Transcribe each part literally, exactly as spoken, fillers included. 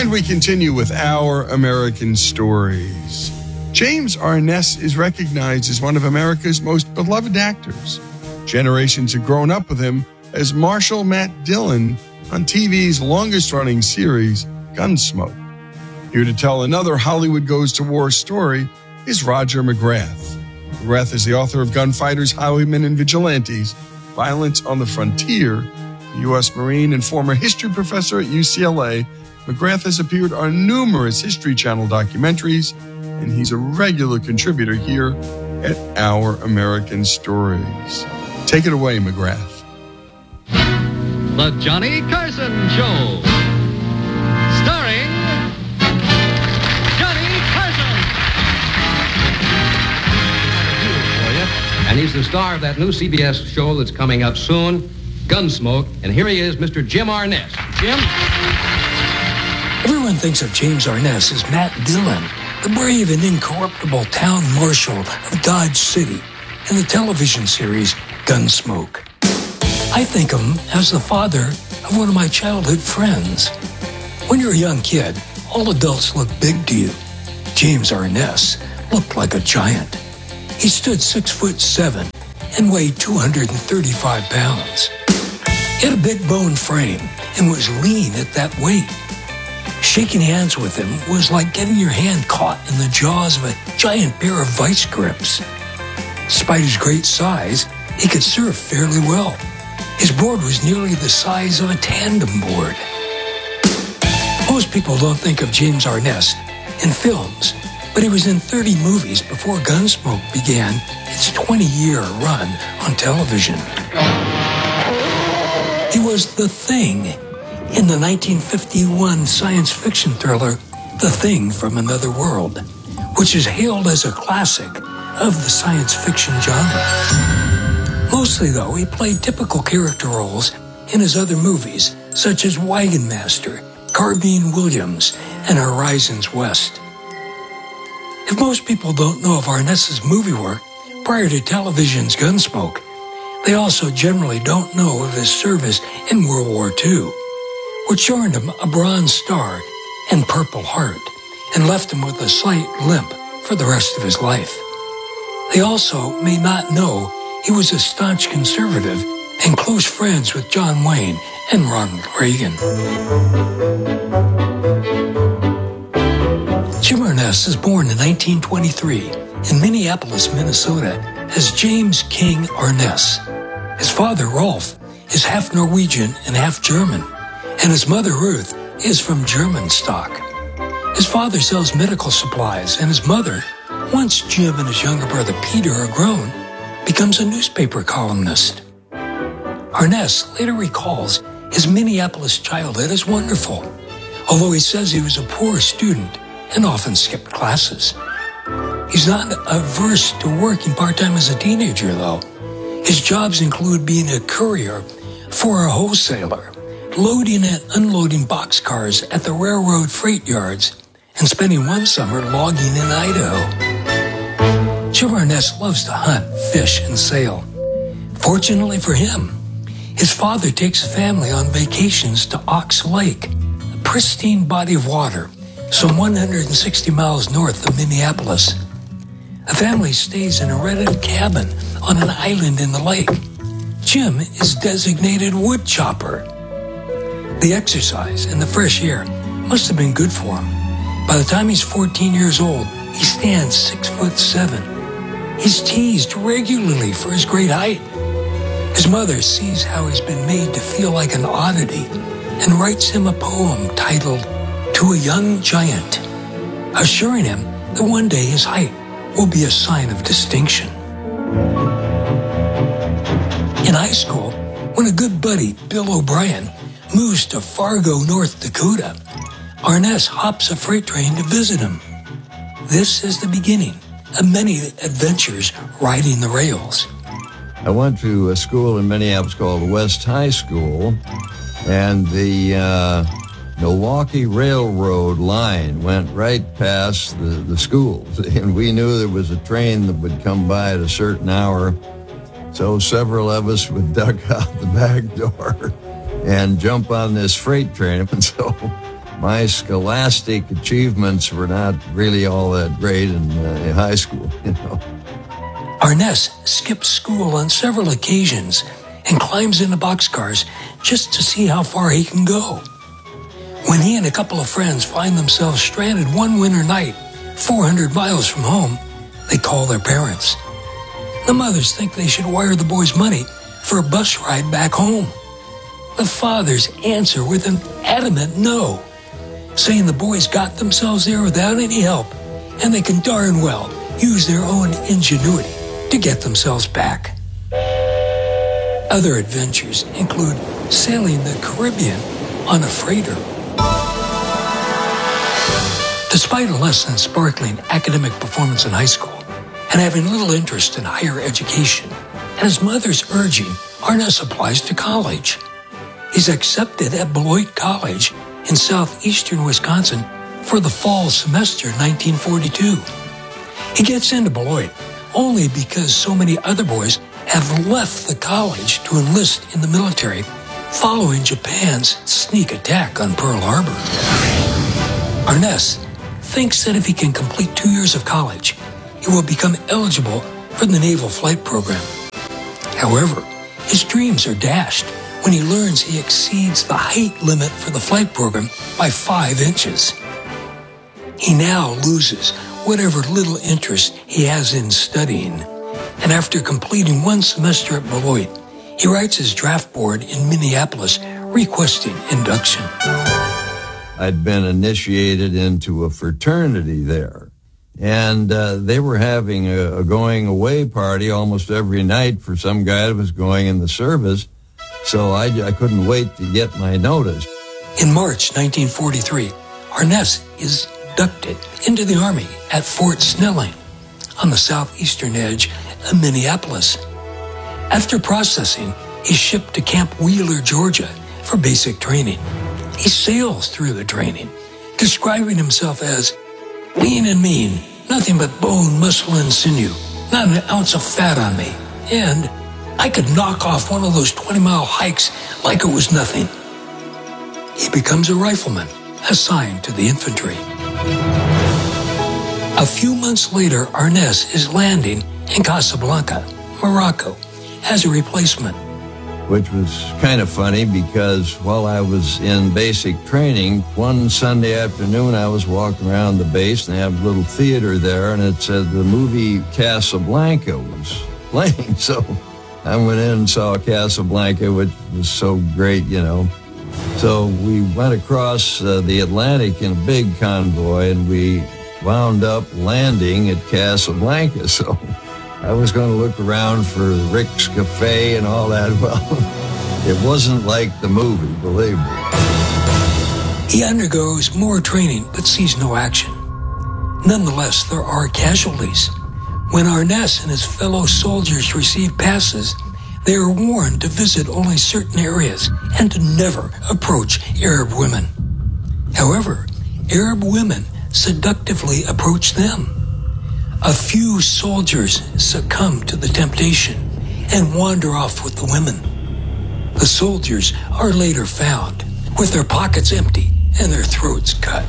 And we continue with Our American Stories. James Arness is recognized as one of America's most beloved actors. Generations have grown up with him as Marshal Matt Dillon on T V's longest-running series, Gunsmoke. Here to tell another Hollywood Goes to War story is Roger McGrath. McGrath is the author of Gunfighters, Highwaymen, and Vigilantes, Violence on the Frontier. A U S Marine and former history professor at U C L A, McGrath has appeared on numerous History Channel documentaries, and he's a regular contributor here at Our American Stories. Take it away, McGrath. The Johnny Carson Show, starring Johnny Carson. And he's the star of that new C B S show that's coming up soon, Gunsmoke. And here he is, Mister Jim Arness. Jim? Everyone thinks of James Arness as Matt Dillon, the brave and incorruptible town marshal of Dodge City in the television series Gunsmoke. I think of him as the father of one of my childhood friends. When you're a young kid, all adults look big to you. James Arness looked like a giant. He stood six foot seven and weighed two hundred thirty-five pounds. He had a big bone frame and was lean at that weight. Shaking hands with him was like getting your hand caught in the jaws of a giant pair of vice grips. Despite his great size, he could surf fairly well. His board was nearly the size of a tandem board. Most people don't think of James Arness in films, but he was in thirty movies before Gunsmoke began its twenty-year run on television. He was the Thing in the nineteen fifty-one science fiction thriller The Thing from Another World, which is hailed as a classic of the science fiction genre. Mostly, though, he played typical character roles in his other movies, such as Wagon Master, Carbine Williams, and Horizons West. If most people don't know of Arness's movie work prior to television's Gunsmoke, they also generally don't know of his service in World War Two, which earned him a Bronze Star and Purple Heart, and left him with a slight limp for the rest of his life. They also may not know he was a staunch conservative and close friends with John Wayne and Ronald Reagan. Jim Arness was born in nineteen twenty-three in Minneapolis, Minnesota, as James King Arness. His father, Rolf, is half Norwegian and half German, and his mother, Ruth, is from German stock. His father sells medical supplies, and his mother, once Jim and his younger brother Peter are grown, becomes a newspaper columnist. Arness later recalls his Minneapolis childhood as wonderful, although he says he was a poor student and often skipped classes. He's not averse to working part-time as a teenager, though. His jobs include being a courier for a wholesaler, loading and unloading boxcars at the railroad freight yards, and spending one summer logging in Idaho. Jim Arness loves to hunt, fish, and sail. Fortunately for him, his father takes the family on vacations to Ox Lake, a pristine body of water some one hundred sixty miles north of Minneapolis. The family stays in a rented cabin on an island in the lake. Jim is designated wood chopper. The exercise and the fresh air must have been good for him. By the time he's fourteen years old, he stands six foot seven. He's teased regularly for his great height. His mother sees how he's been made to feel like an oddity and writes him a poem titled To a Young Giant, assuring him that one day his height will be a sign of distinction. In high school, when a good buddy, Bill O'Brien, moves to Fargo, North Dakota, Arness hops a freight train to visit him. This is the beginning of many adventures riding the rails. I went to a school in Minneapolis called West High School, and the uh, Milwaukee Railroad line went right past the, the schools, and we knew there was a train that would come by at a certain hour, so several of us would duck out the back door and jump on this freight train. And so my scholastic achievements were not really all that great in, uh, in high school, you know. Arness skips school on several occasions and climbs into boxcars just to see how far he can go. When he and a couple of friends find themselves stranded one winter night, four hundred miles from home, they call their parents. The mothers think they should wire the boys money for a bus ride back home. The fathers answer with an adamant no, saying the boys got themselves there without any help, and they can darn well use their own ingenuity to get themselves back. Other adventures include sailing the Caribbean on a freighter. Despite a less than sparkling academic performance in high school and having little interest in higher education, and his mother's urging, Arness applies to college. He's accepted at Beloit College in southeastern Wisconsin for the fall semester nineteen forty-two. He gets into Beloit only because so many other boys have left the college to enlist in the military following Japan's sneak attack on Pearl Harbor. Arness thinks that if he can complete two years of college, he will become eligible for the Naval Flight Program. However, his dreams are dashed when he learns he exceeds the height limit for the flight program by five inches. He now loses whatever little interest he has in studying, and after completing one semester at Beloit, he writes his draft board in Minneapolis requesting induction. I'd been initiated into a fraternity there, and uh, they were having a, a going-away party almost every night for some guy that was going in the service, so I, I couldn't wait to get my notice. In March nineteen forty-three, Arness is inducted into the Army at Fort Snelling on the southeastern edge of Minneapolis. After processing, he's shipped to Camp Wheeler, Georgia for basic training. He sails through the training, describing himself as lean and mean, nothing but bone, muscle, and sinew, not an ounce of fat on me, and I could knock off one of those twenty-mile hikes like it was nothing. He becomes a rifleman assigned to the infantry. A few months later, Arness is landing in Casablanca, Morocco, as a replacement. Which was kind of funny because while I was in basic training, one Sunday afternoon I was walking around the base and they have a little theater there, and it said the movie Casablanca was playing. So I went in and saw Casablanca, which was so great, you know. So we went across uh, the Atlantic in a big convoy, and we wound up landing at Casablanca. So I was going to look around for Rick's Cafe and all that. Well, it wasn't like the movie, believe me. He undergoes more training but sees no action. Nonetheless, there are casualties. When Arness and his fellow soldiers receive passes, they are warned to visit only certain areas and to never approach Arab women. However, Arab women seductively approach them. A few soldiers succumb to the temptation and wander off with the women. The soldiers are later found with their pockets empty and their throats cut.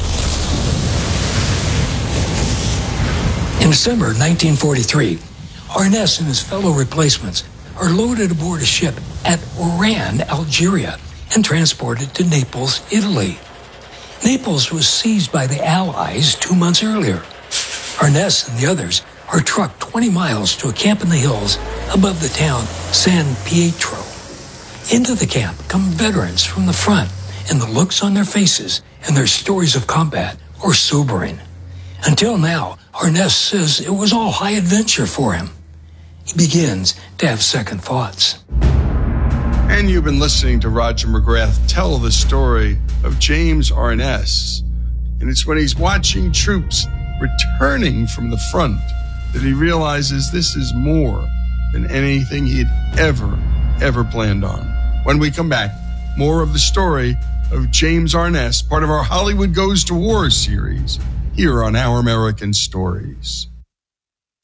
In December nineteen forty-three, Arness and his fellow replacements are loaded aboard a ship at Oran, Algeria, and transported to Naples, Italy. Naples was seized by the Allies two months earlier. Arness and the others are trucked twenty miles to a camp in the hills above the town San Pietro. Into the camp come veterans from the front, and the looks on their faces and their stories of combat are sobering. Until now, Arness says it was all high adventure for him. He begins to have second thoughts. And you've been listening to Roger McGrath tell the story of James Arness. And it's when he's watching troops returning from the front that he realizes this is more than anything he'd ever, ever planned on. When we come back, more of the story of James Arness, part of our Hollywood Goes to War series, here on Our American Stories.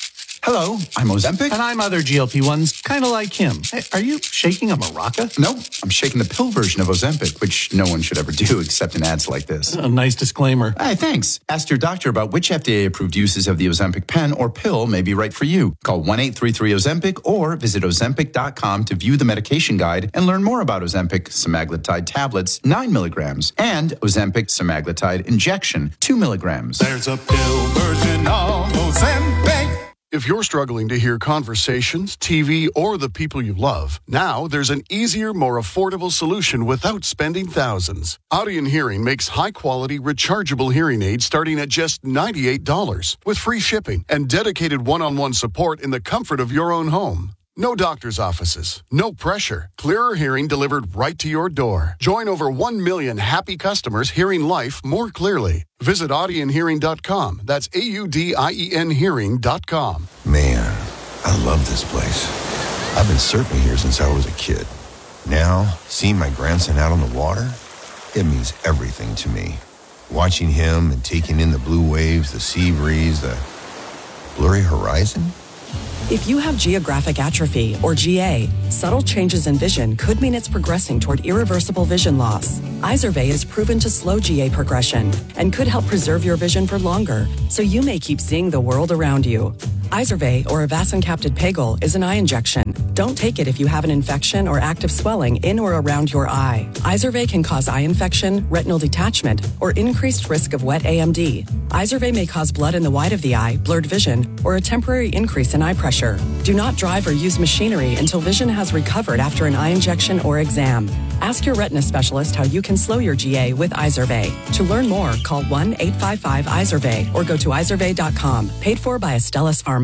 Hello, I'm Ozempic. And I'm other G L P ones, kind of like him. Hey, are you shaking a maraca? No, I'm shaking the pill version of Ozempic, which no one should ever do except in ads like this. A nice disclaimer. Hey, thanks. Ask your doctor about which F D A-approved uses of the Ozempic pen or pill may be right for you. Call one eight three three Ozempic or visit ozempic dot com to view the medication guide and learn more about Ozempic semaglutide tablets, nine milligrams, and Ozempic semaglutide injection, two milligrams. There's a pill version of Ozempic. If you're struggling to hear conversations, T V, or the people you love, now there's an easier, more affordable solution without spending thousands. Audion Hearing makes high-quality, rechargeable hearing aids starting at just ninety-eight dollars with free shipping and dedicated one-on-one support in the comfort of your own home. No doctor's offices, no pressure. Clearer hearing delivered right to your door. Join over one million happy customers hearing life more clearly. Visit audion hearing dot com. That's A U D I E N hearing dot com. Man, I love this place. I've been surfing here since I was a kid. Now, seeing my grandson out on the water, it means everything to me. Watching him and taking in the blue waves, the sea breeze, the blurry horizon. If you have geographic atrophy, or G A, subtle changes in vision could mean it's progressing toward irreversible vision loss. Izervay is proven to slow G A progression and could help preserve your vision for longer, so you may keep seeing the world around you. Izervay, or avacincaptad pegol, is an eye injection. Don't take it if you have an infection or active swelling in or around your eye. Izervay can cause eye infection, retinal detachment, or increased risk of wet A M D. Izervay may cause blood in the white of the eye, blurred vision, or a temporary increase in eye pressure. Do not drive or use machinery until vision has recovered after an eye injection or exam. Ask your retina specialist how you can slow your G A with Izervay. To learn more, call one eight five five Izervay or go to izervay dot com. Paid for by Astellas Pharma.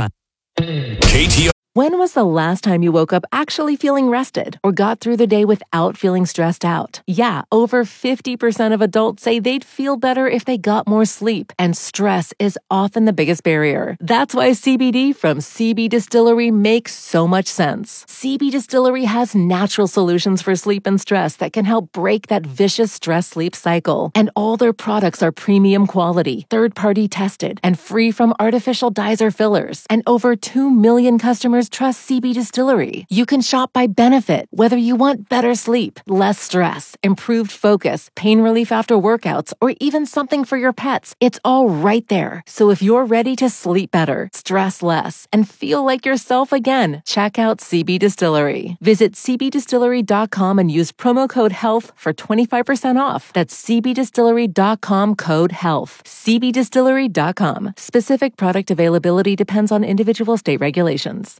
K T O. When was the last time you woke up actually feeling rested or got through the day without feeling stressed out? Yeah, over fifty percent of adults say they'd feel better if they got more sleep, and stress is often the biggest barrier. That's why C B D from C B Distillery makes so much sense. C B Distillery has natural solutions for sleep and stress that can help break that vicious stress-sleep cycle. And all their products are premium quality, third-party tested, and free from artificial dyes or fillers. And over two million customers trust C B Distillery. You can shop by benefit, whether you want better sleep, less stress, improved focus, pain relief after workouts, or even something for your pets. It's all right there. So if you're ready to sleep better, stress less, and feel like yourself again, check out C B Distillery. Visit c b distillery dot com and use promo code HEALTH for twenty-five percent off. That's c b distillery dot com code HEALTH. c b distillery dot com. Specific product availability depends on individual state regulations.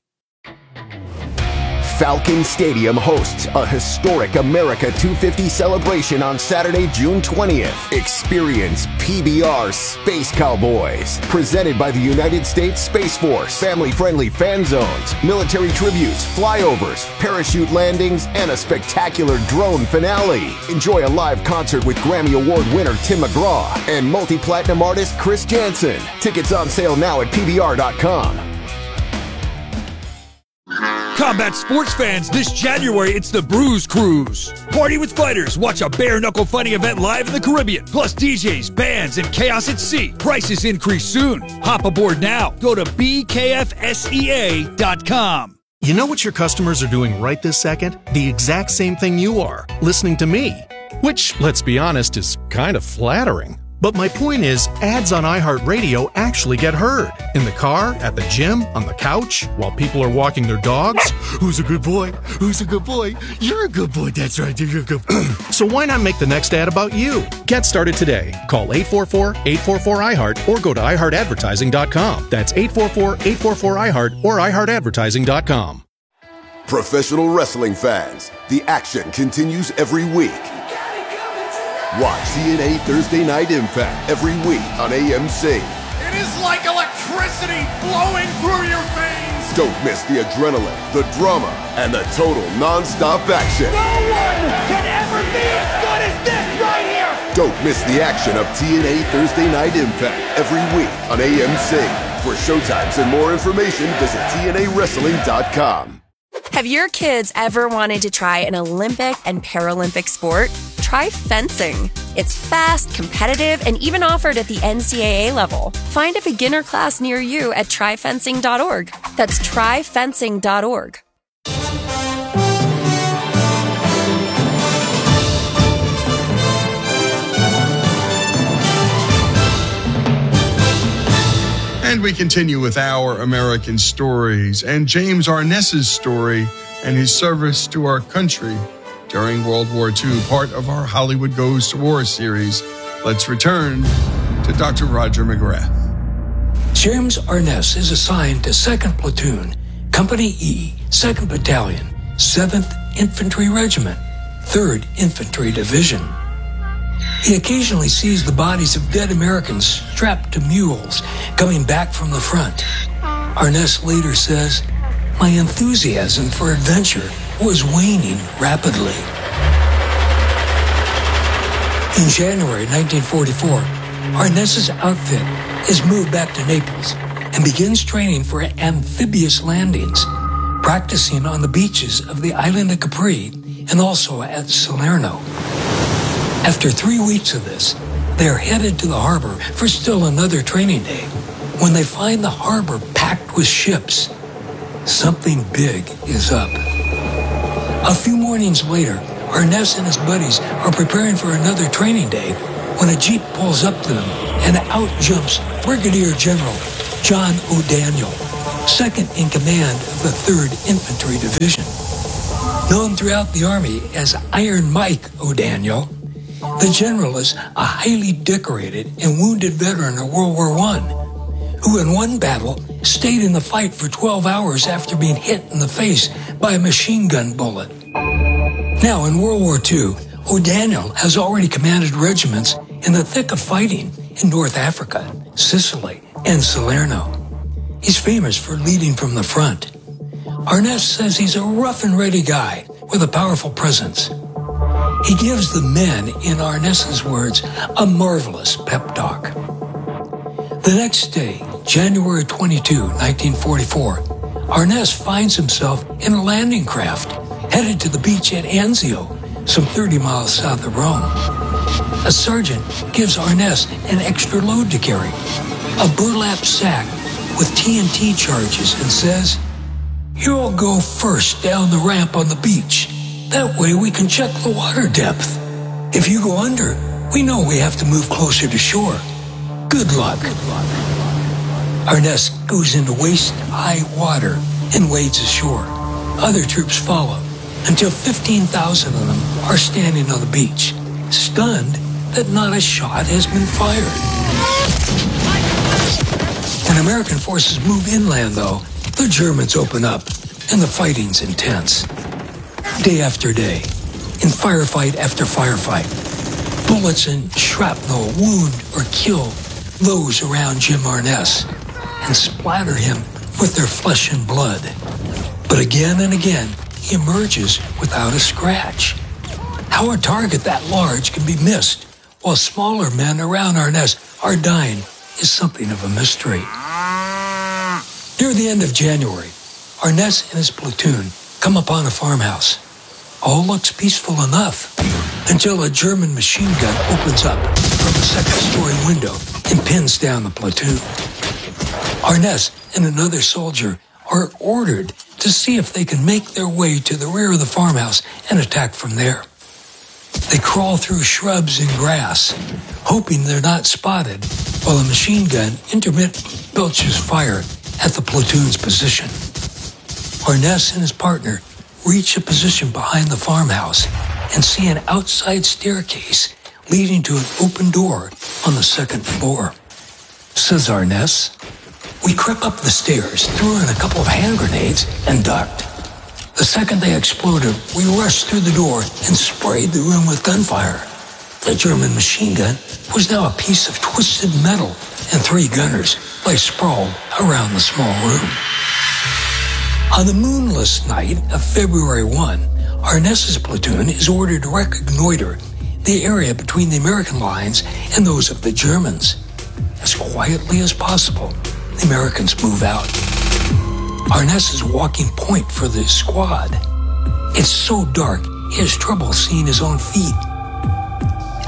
Falcon Stadium hosts a historic America two fifty celebration on Saturday, June twentieth. Experience P B R Space Cowboys, presented by the United States Space Force. Family-friendly fan zones, military tributes, flyovers, parachute landings, and a spectacular drone finale. Enjoy a live concert with Grammy Award winner Tim McGraw and multi-platinum artist Chris Jansen. Tickets on sale now at P B R dot com. Combat sports fans, this January it's the Bruise Cruise. Party with fighters, watch a bare-knuckle fighting event live in the Caribbean, plus D Js, bands, and chaos at sea. Prices increase soon. Hop aboard now. Go to b k f s e a dot com. You know what your customers are doing right this second? The exact same thing you are, listening to me. Which, let's be honest, is kind of flattering. But my point is, ads on iHeartRadio actually get heard. In the car, at the gym, on the couch, while people are walking their dogs. Who's a good boy? Who's a good boy? You're a good boy. That's right. You're a good boy. So why not make the next ad about you? Get started today. Call eight four four, eight four four, I heart or go to i heart advertising dot com. That's eight four four, eight four four, I heart or i heart advertising dot com. Professional wrestling fans, the action continues every week. Watch T N A Thursday Night Impact every week on A M C. It is like electricity flowing through your veins. Don't miss the adrenaline, the drama, and the total non-stop action. No one can ever be as good as this right here. Don't miss the action of T N A Thursday Night Impact every week on A M C. For showtimes and more information, visit T N A wrestling dot com. Have your kids ever wanted to try an Olympic and Paralympic sport? try fencing. It's fast, competitive, and even offered at the N C double A level. Find a beginner class near you at try fencing dot org. That's try fencing dot org. And we continue with Our American Stories and James Arness's story and his service to our country during World War Two, part of our Hollywood Goes to War series. Let's return to Doctor Roger McGrath. James Arness is assigned to second Platoon, Company E, second Battalion, seventh Infantry Regiment, third Infantry Division. He occasionally sees the bodies of dead Americans strapped to mules coming back from the front. Arness later says, "My enthusiasm for adventure was waning rapidly." In January nineteen forty-four, Arness's outfit is moved back to Naples and begins training for amphibious landings, practicing on the beaches of the island of Capri and also at Salerno. After three weeks of this, they are headed to the harbor for still another training day when they find the harbor packed with ships. Something big is up. A few mornings later, Arness and his buddies are preparing for another training day when a jeep pulls up to them and out jumps Brigadier General John O'Daniel, second in command of the third Infantry Division. Known throughout the Army as Iron Mike O'Daniel, the general is a highly decorated and wounded veteran of World War One, who in one battle stayed in the fight for twelve hours after being hit in the face by a machine gun bullet. Now, in World War Two, O'Daniel has already commanded regiments in the thick of fighting in North Africa, Sicily, and Salerno. He's famous for leading from the front. Arness says he's a rough and ready guy with a powerful presence. He gives the men, in Arness's words, a marvelous pep talk. The next day, January twenty-second, nineteen forty-four, Arness finds himself in a landing craft headed to the beach at Anzio, some thirty miles south of Rome. A sergeant gives Arness an extra load to carry, a burlap sack with T N T charges, and says, "You'll go first down the ramp on the beach. That way we can check the water depth. If you go under, we know we have to move closer to shore. Good luck." Arness goes into waist-high water and wades ashore. Other troops follow until fifteen thousand of them are standing on the beach, stunned that not a shot has been fired. When American forces move inland, though, the Germans open up, and the fighting's intense. Day after day, in firefight after firefight, bullets and shrapnel wound or kill those around Jim Arness and splatter him with their flesh and blood. But again and again, he emerges without a scratch. How a target that large can be missed while smaller men around Arness are dying is something of a mystery. Near the end of January, Arness and his platoon come upon a farmhouse. All looks peaceful enough until a German machine gun opens up from a second-story window and pins down the platoon. Arness and another soldier are ordered to see if they can make their way to the rear of the farmhouse and attack from there. They crawl through shrubs and grass, hoping they're not spotted, while a machine gun intermittently belches fire at the platoon's position. Arness and his partner reach a position behind the farmhouse and see an outside staircase leading to an open door on the second floor. Says Arness, "We crept up the stairs, threw in a couple of hand grenades, and ducked. The second they exploded, we rushed through the door and sprayed the room with gunfire. The German machine gun was now a piece of twisted metal, and three gunners lay sprawled around the small room." On the moonless night of February first, Arness's platoon is ordered to reconnoiter the area between the American lines and those of the Germans. As quietly as possible, the Americans move out. Arness is walking point for the squad. It's so dark, he has trouble seeing his own feet.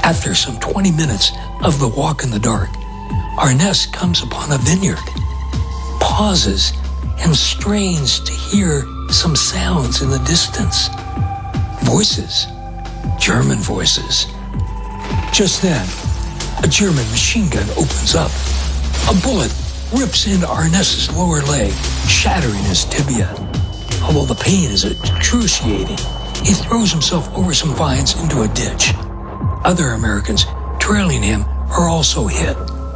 After some twenty minutes of the walk in the dark, Arness comes upon a vineyard, pauses, and strains to hear some sounds in the distance. Voices. German voices. Just then, a German machine gun opens up. A bullet rips into Arness's lower leg, shattering his tibia. Although the pain is excruciating, he throws himself over some vines into a ditch. Other Americans trailing him are also hit.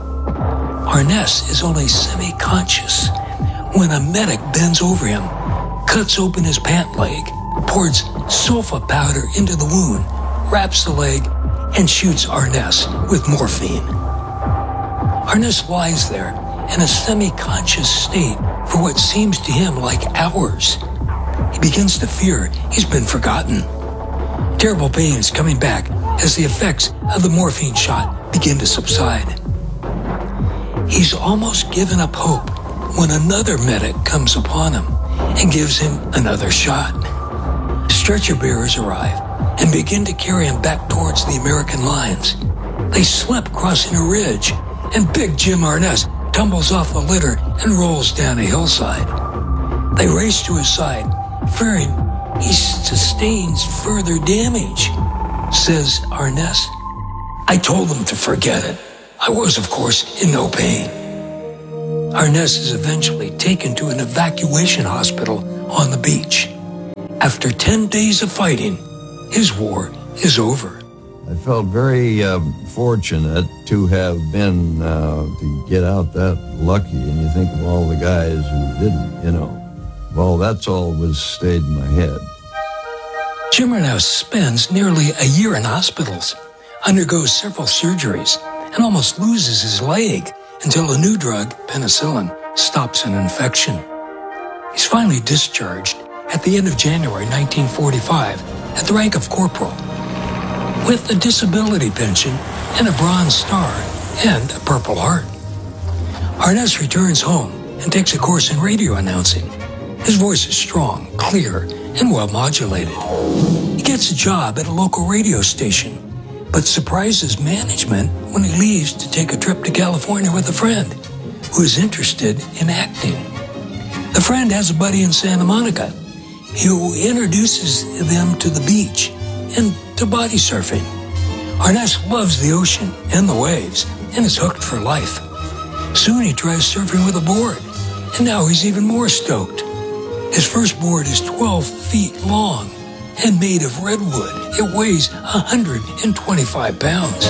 Arness is only semi-conscious when a medic bends over him, cuts open his pant leg, pours sulfa powder into the wound, wraps the leg, and shoots Arness with morphine. Arness lies there in a semi-conscious state for what seems to him like hours. He begins to fear he's been forgotten. Terrible pain is coming back as the effects of the morphine shot begin to subside. He's almost given up hope when another medic comes upon him and gives him another shot. Stretcher bearers arrive and begin to carry him back towards the American lines. They slip crossing a ridge, and Big Jim Arness tumbles off the litter and rolls down a hillside. They race to his side, fearing he sustains further damage. Says Arness, "I told them to forget it. I was, of course, in no pain." Arness is eventually taken to an evacuation hospital on the beach. After ten days of fighting, his war is over. I felt very uh, fortunate to have been, uh, to get out that lucky. And you think of all the guys who didn't, you know. Well, that's all was stayed in my head. Jim Arness spends nearly a year in hospitals, undergoes several surgeries, and almost loses his leg until a new drug, penicillin, stops an infection. He's finally discharged at the end of January nineteen forty-five at the rank of corporal, with a disability pension and a Bronze Star and a Purple Heart. Arness returns home and takes a course in radio announcing. His voice is strong, clear, and well modulated. He gets a job at a local radio station, but surprises management when he leaves to take a trip to California with a friend who is interested in acting. The friend has a buddy in Santa Monica who introduces them to the beach and to body surfing. Arness loves the ocean and the waves and is hooked for life. Soon he tries surfing with a board, and now he's even more stoked. His first board is twelve feet long and made of redwood. It weighs one hundred twenty-five pounds.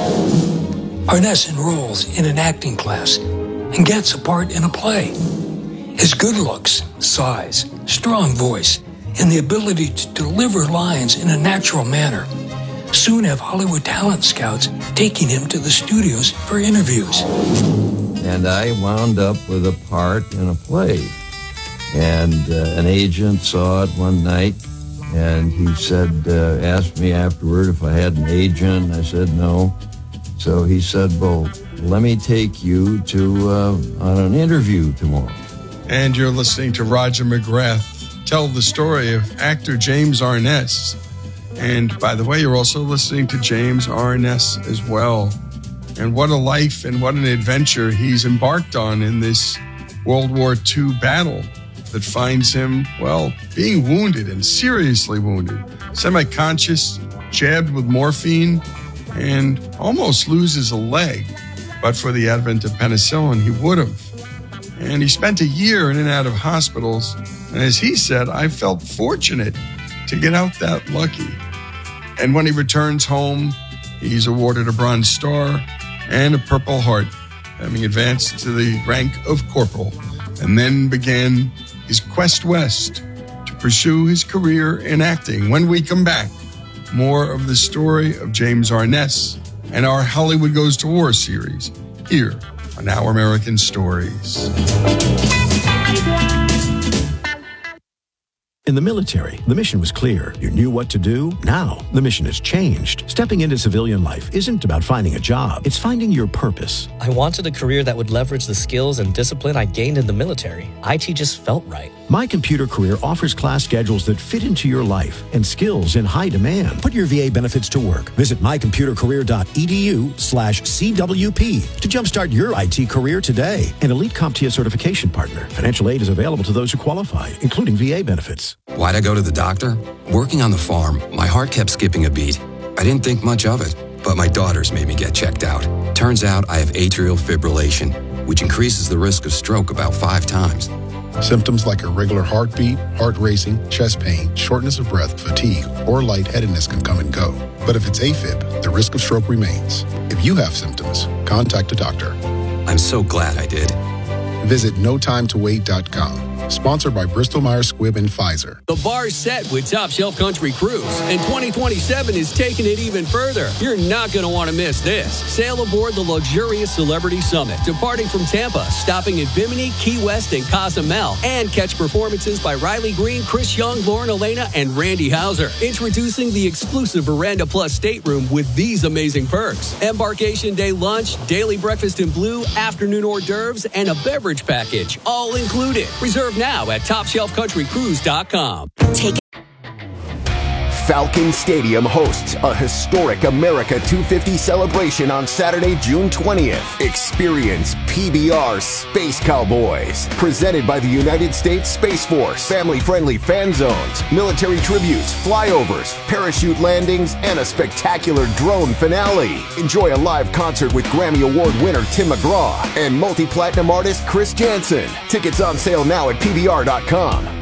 Arness enrolls in an acting class and gets a part in a play. His good looks, size, strong voice, and the ability to deliver lines in a natural manner soon have Hollywood talent scouts taking him to the studios for interviews. And I wound up with a part in a play. And uh, an agent saw it one night, and he said, uh, asked me afterward if I had an agent. I said no. So he said, well, let me take you to uh, on an interview tomorrow. And you're listening to Roger McGrath tell the story of actor James Arness. And by the way, you're also listening to James Arness as well. And what a life and what an adventure he's embarked on in this World War Two battle that finds him, well, being wounded and seriously wounded, semi-conscious, jabbed with morphine, and almost loses a leg. But for the advent of penicillin, he would have. And he spent a year in and out of hospitals. And as he said, I felt fortunate to get out that lucky. And when he returns home, he's awarded a Bronze Star and a Purple Heart, having advanced to the rank of corporal, and then began his quest west to pursue his career in acting. When we come back, more of the story of James Arness and our Hollywood Goes to War series here on Our American Stories. In the military, the mission was clear. You knew what to do. Now, the mission has changed. Stepping into civilian life isn't about finding a job. It's finding your purpose. I wanted a career that would leverage the skills and discipline I gained in the military. I T just felt right. My Computer Career offers class schedules that fit into your life and skills in high demand. Put your V A benefits to work. Visit mycomputercareer.edu slash CWP to jumpstart your I T career today. An Elite CompTIA certification partner. Financial aid is available to those who qualify, including V A benefits. Why'd I go to the doctor? Working on the farm, my heart kept skipping a beat. I didn't think much of it, but my daughters made me get checked out. Turns out I have atrial fibrillation, which increases the risk of stroke about five times. Symptoms like irregular heartbeat, heart racing, chest pain, shortness of breath, fatigue, or lightheadedness can come and go. But if it's AFib, the risk of stroke remains. If you have symptoms, contact a doctor. I'm so glad I did. Visit no time to wait dot com. Sponsored by Bristol-Myers Squibb and Pfizer. The bar's set with Top Shelf Country Cruise, and twenty twenty-seven is taking it even further. You're not going to want to miss this. Sail aboard the luxurious Celebrity Summit, departing from Tampa, stopping at Bimini, Key West, and Cozumel, and catch performances by Riley Green, Chris Young, Lauren Elena, and Randy Hauser. Introducing the exclusive Veranda Plus stateroom with these amazing perks. Embarkation day lunch, daily breakfast in blue, afternoon hors d'oeuvres, and a beverage package, all included. Reserve now at top shelf country cruise dot com. Take Falcon Stadium hosts a historic America two fifty celebration on Saturday, June twentieth. Experience P B R Space Cowboys, presented by the United States Space Force. Family-friendly fan zones, military tributes, flyovers, parachute landings, and a spectacular drone finale. Enjoy a live concert with Grammy Award winner Tim McGraw and multi-platinum artist Chris Janson. Tickets on sale now at P B R dot com.